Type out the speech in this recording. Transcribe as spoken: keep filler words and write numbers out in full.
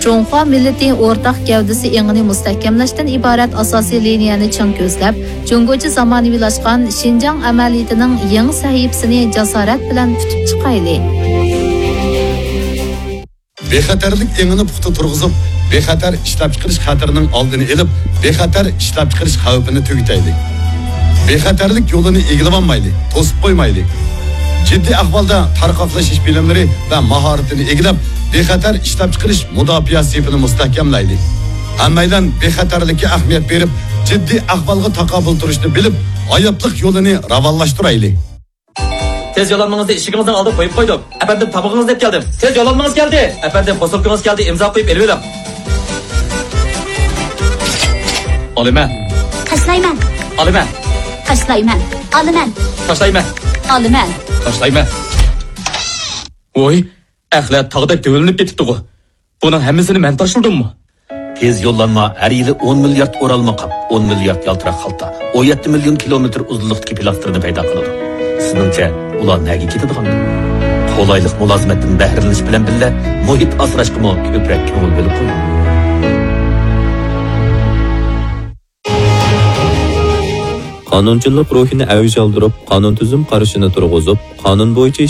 Жоңхуа millati o'rtaq gavdasi engini mustahkamlashdan iborat asosiy liniyani ching ko'zlab, Jungocha zamonaviylashgan Xinjiang amaliyatining yangi sahifasini jasorat bilan tutib chiqayli. Bexatarlik engini puxta turg'izib, bexatar ishlab chiqarish xatarining oldini olib, bexatar ishlab chiqarish xavfini tugitaylik. Bexatarlik yo'lini egilolmaylik, to'sib qo'ymaylik. Ciddi ahvolda tarqoqlashish bilimlari va mahoratini egilib, bexatar ishlab chiqarish mudofaa sifini mustahkamlaylik. Hammaydan bexatarlikka ahamiyat berib, ciddi ahvolga taqobil turishni bilib, oyoblik yo'lini ravonlashtiraylik. Tez yo'llanmangizni ishigingizdan oldib qo'yib qo'ydim. Efendim tabog'ingiz deb keldim. Tez yo'llanmangiz keldi. Efendim posilkangiz keldi. Imzo qo'yib elib oling. Olaman. Tashlayman. Olaman. Tashlayman. Olaman. Tashlayman. Olaman. Tashlayman. Voy, axlat tog'da dövülünüp ketibdi-ku. Bunun hammasini men tashildimmi? Tez yo'llanma har yili o'n milliard o'ralma qap, o'n milliard yaltiroq xalta, o'n yetti million kilometr uzunlikdagi plastrini paydo qiladi. Sizningcha ular nega ketadigan? Qo'laylik mulozimatdan bahralanish bilan birga muhit asrashga ko'proq ko'ngil bo'lib qo'ying. Qonunchilik ruhini avj oldirib, qonun tuzum qarashini turg'izib, qonun bo'yicha